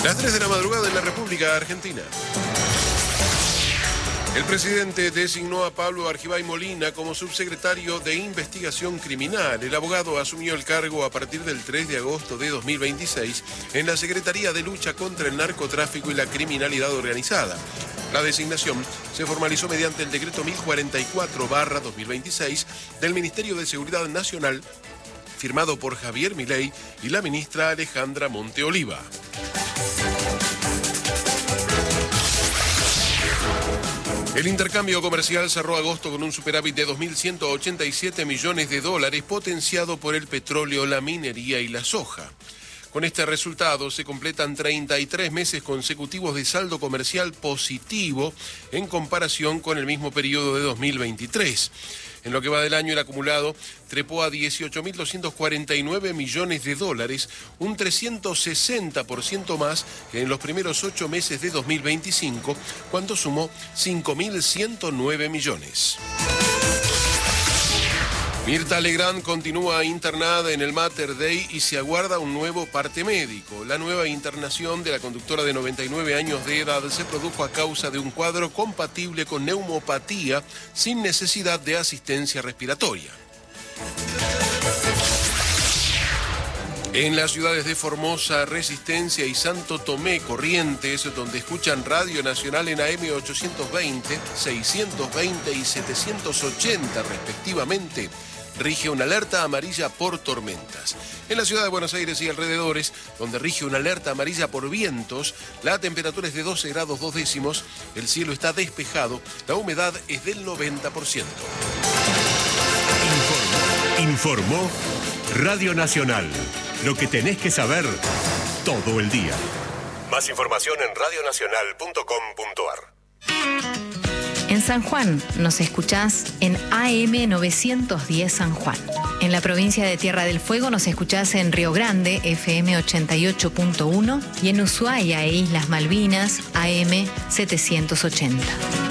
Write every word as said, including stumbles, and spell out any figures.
Las tres de la madrugada en la República Argentina. El presidente designó a Pablo Argibay Molina como subsecretario de Investigación Criminal. El abogado asumió el cargo a partir del tres de agosto de dos mil veintiséis en la Secretaría de Lucha contra el Narcotráfico y la Criminalidad Organizada. La designación se formalizó mediante el decreto mil cuarenta y cuatro barra dos mil veintiséis del Ministerio de Seguridad Nacional, firmado por Javier Milei y la ministra Alejandra Monteoliva. El intercambio comercial cerró agosto con un superávit de dos mil ciento ochenta y siete millones de dólares, potenciado por el petróleo, la minería y la soja. Con este resultado se completan treinta y tres meses consecutivos de saldo comercial positivo en comparación con el mismo periodo de dos mil veintitrés. En lo que va del año, el acumulado trepó a dieciocho mil doscientos cuarenta y nueve millones de dólares, un trescientos sesenta por ciento más que en los primeros ocho meses de dos mil veinticinco, cuando sumó cinco mil ciento nueve millones. Mirta Legrand continúa internada en el Mater Dei y se aguarda un nuevo parte médico. La nueva internación de la conductora de noventa y nueve años de edad se produjo a causa de un cuadro compatible con neumopatía sin necesidad de asistencia respiratoria. En las ciudades de Formosa, Resistencia y Santo Tomé, Corrientes, donde escuchan Radio Nacional en A M ochocientos veinte, seiscientos veinte y setecientos ochenta respectivamente, rige una alerta amarilla por tormentas. En la ciudad de Buenos Aires y alrededores, donde rige una alerta amarilla por vientos, la temperatura es de doce grados dos décimos, el cielo está despejado, la humedad es del noventa por ciento. Informó, informó Radio Nacional. Lo que tenés que saber todo el día. Más información en radio nacional punto com punto a r. En San Juan nos escuchás en A M novecientos diez San Juan. En la provincia de Tierra del Fuego nos escuchás en Río Grande, F M ochenta y ocho punto uno, y en Ushuaia e Islas Malvinas, A M setecientos ochenta.